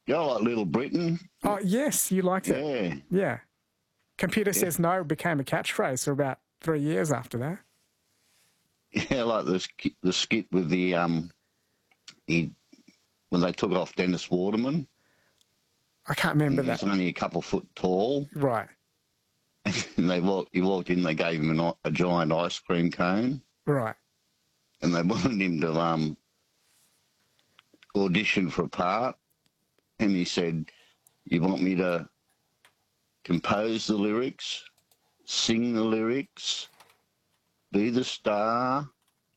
Yeah, I like Little Britain. Oh, yes, you liked it. Yeah. Yeah. Computer Says No became a catchphrase for about 3 years after that. Yeah, I like the skit with the when they took off Dennis Waterman. I can't remember He was that. only a couple of foot tall. Right. And he walked in, they gave him a giant ice cream cone. Right. And they wanted him to audition for a part. And he said, "You want me to compose the lyrics, sing the lyrics, be the star?"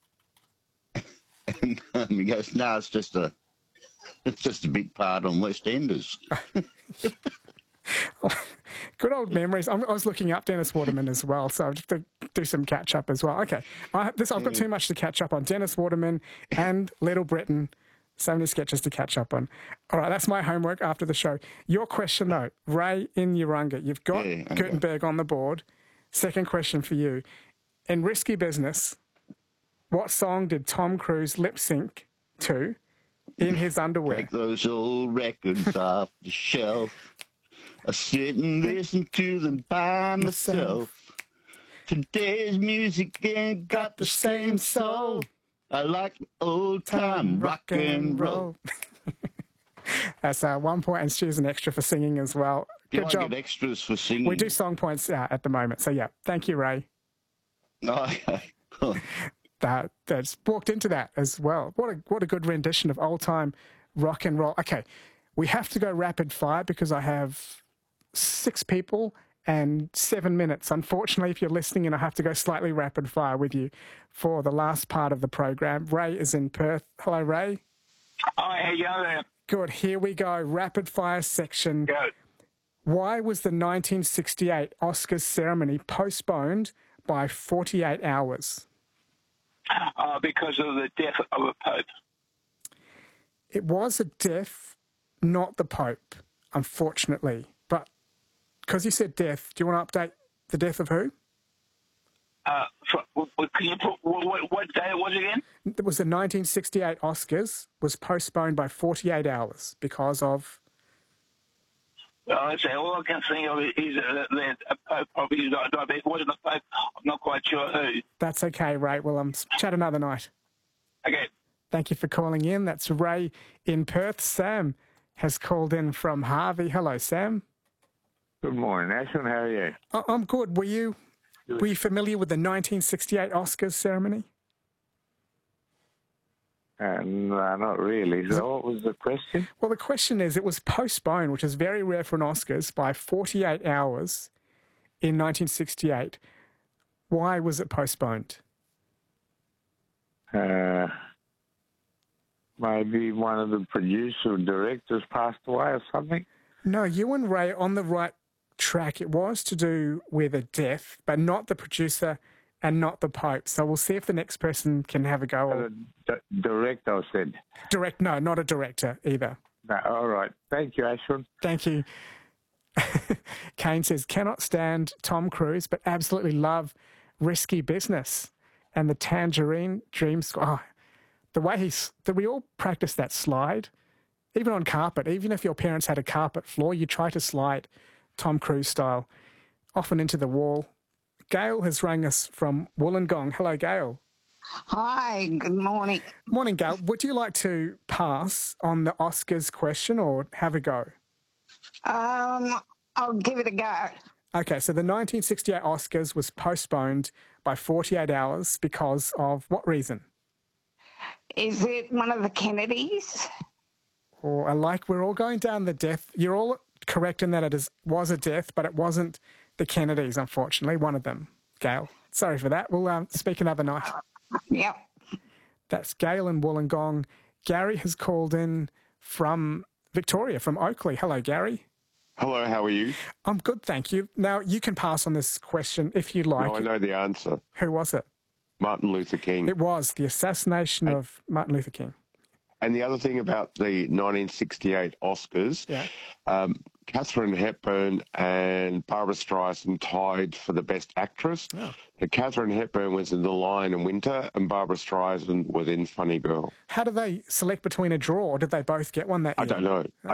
And he goes, "No, it's just a big part on West Enders." Good old memories. I was looking up Dennis Waterman as well, so I have to do some catch up as well. Okay, I've got too much to catch up on. Dennis Waterman and Little Britain. So many sketches to catch up on. All right, that's my homework after the show. Your question, though, Ray in Urunga. You've got Gutenberg on the board. Second question for you. In Risky Business, what song did Tom Cruise lip sync to in his underwear? Take those old records off the shelf. I sit and listen to them by myself. Today's music ain't got the same soul. I like old-time rock and roll. That's 1 point, and Stu's an extra for singing as well. Good job. I get extras for singing? We do song points at the moment. So, yeah, thank you, Ray. Okay. That's walked into that as well. What a good rendition of old-time rock and roll. Okay, we have to go rapid fire because I have 6 people and 7 minutes. Unfortunately, if you're listening, and I have to go slightly rapid fire with you for the last part of the program. Ray is in Perth. Hello, Ray. Hi, how you going? Good. Here we go. Rapid fire section. Go. Why was the 1968 Oscars ceremony postponed by 48 hours? Because of the death of a pope. It was a death, not the Pope, unfortunately. But because you said death, do you want to update the death of who? Can you put what day it was again? It was the 1968 Oscars was postponed by 48 hours because of... I say all I can think of is that a pope probably died, but it wasn't a pope. I'm not quite sure who. That's okay, Ray. Well, chat another night. Okay. Thank you for calling in. That's Ray in Perth. Sam has called in from Harvey. Hello, Sam. Good morning, Ashton. How are you? I'm good. Were you familiar with the 1968 Oscars ceremony? No, not really. So what was the question? Well, the question is, it was postponed, which is very rare for an Oscars, by 48 hours in 1968. Why was it postponed? Maybe one of the producers or directors passed away or something? No, you and Ray are on the right track. It was to do with a death, but not the producer and not the Pope. So we'll see if the next person can have a go. Director, I said. No, not a director either. No, all right. Thank you, Ashton. Thank you. Kane says, cannot stand Tom Cruise, but absolutely love Risky Business and the Tangerine Dream Squad. Oh, the way we all practice that slide, even on carpet. Even if your parents had a carpet floor, you try to slide Tom Cruise style, often into the wall. Gail has rang us from Wollongong. Hello, Gail. Hi, good morning. Morning, Gail. Would you like to pass on the Oscars question or have a go? I'll give it a go. Okay, so the 1968 Oscars was postponed by 48 hours because of what reason? Is it one of the Kennedys? Or we're all going down the death. You're all correct in that it was a death, but it wasn't the Kennedys, unfortunately, one of them. Gail, sorry for that. We'll speak another night. Yep. That's Gail in Wollongong. Gary has called in from Victoria, from Oakley. Hello, Gary. Hello, how are you? I'm good, thank you. Now, you can pass on this question if you'd like. No, I know the answer. Who was it? Martin Luther King. It was the assassination of Martin Luther King. And the other thing about the 1968 Oscars, Katharine Hepburn and Barbara Streisand tied for the Best Actress. Oh. Katharine Hepburn was in The Lion in Winter and Barbara Streisand was in Funny Girl. How do they select between a draw, or did they both get one that year? I don't know.